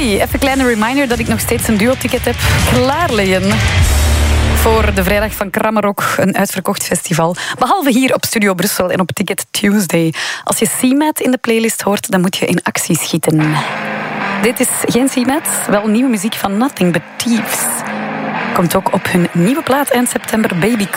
Oei, even een kleine reminder dat ik nog steeds een duo-ticket heb klaar liggen voor de vrijdag van Krammerok, een uitverkocht festival. Behalve hier op Studio Brussel en op Ticket Tuesday. Als je C-Mat in de playlist hoort, dan moet je in actie schieten. Dit is geen C-Mat, wel nieuwe muziek van Nothing But Thieves. Komt ook op hun nieuwe plaat eind september, Baby